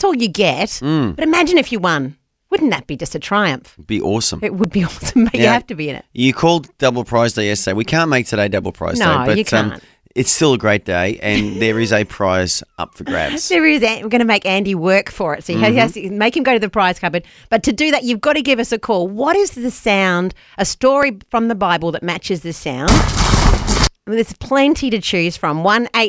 all you get. But imagine if you won. Wouldn't that be just a triumph? It'd be awesome. It would be awesome, but you have to be in it. You called Double Prize Day yesterday. We can't make today Double Prize Day. But you can't. It's still a great day, and there is a prize up for grabs. There is. We're going to make Andy work for it. So he has to make him go to the prize cupboard. But to do that, you've got to give us a call. What is the sound, a story from the Bible that matches the sound? There's plenty to choose from.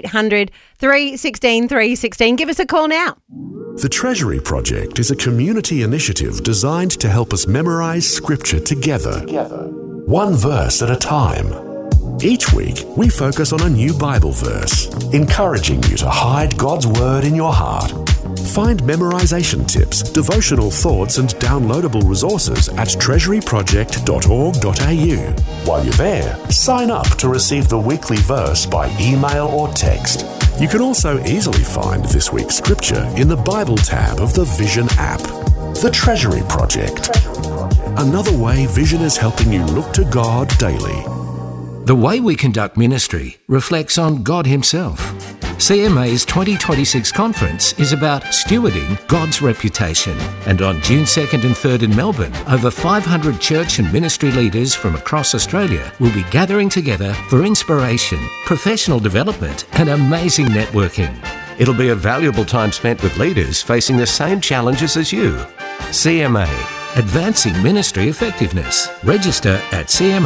1-800-316-316. Give us a call now. The Treasury Project is a community initiative designed to help us memorise Scripture together. One verse at a time. Each week, we focus on a new Bible verse, encouraging you to hide God's Word in your heart. Find memorization tips, devotional thoughts and downloadable resources at treasuryproject.org.au. While you're there, sign up to receive the weekly verse by email or text. You can also easily find this week's scripture in the Bible tab of the Vision app. The Treasury Project. Another way Vision is helping you look to God daily. The way we conduct ministry reflects on God Himself. CMA's 2026 conference is about stewarding God's reputation. And on June 2nd and 3rd in Melbourne, over 500 church and ministry leaders from across Australia will be gathering together for inspiration, professional development and amazing networking. It'll be a valuable time spent with leaders facing the same challenges as you. CMA, Advancing Ministry Effectiveness. Register at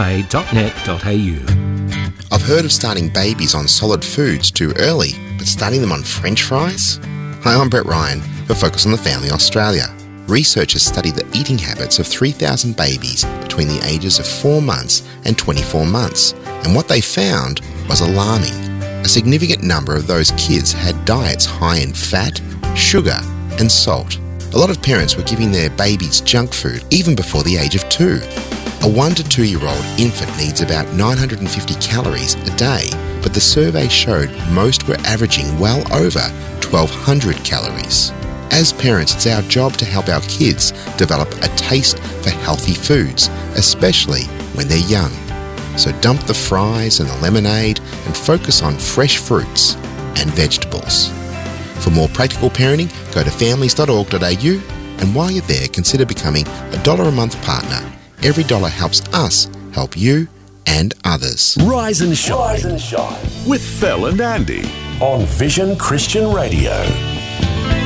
cma.net.au. I've heard of starting babies on solid foods too early, but starting them on French fries? Hi, I'm Brett Ryan for Focus on the Family Australia. Researchers studied the eating habits of 3,000 babies between the ages of 4 months and 24 months, and what they found was alarming. A significant number of those kids had diets high in fat, sugar, and salt. A lot of parents were giving their babies junk food even before the age of 2. A 1 to 2 year old infant needs about 950 calories a day, but the survey showed most were averaging well over 1,200 calories. As parents, it's our job to help our kids develop a taste for healthy foods, especially when they're young. So dump the fries and the lemonade and focus on fresh fruits and vegetables. For more practical parenting, go to families.org.au, and while you're there, consider becoming a $1 a month partner. Every dollar helps us help you and others. Rise and shine with Fel and Andy on Vision Christian Radio.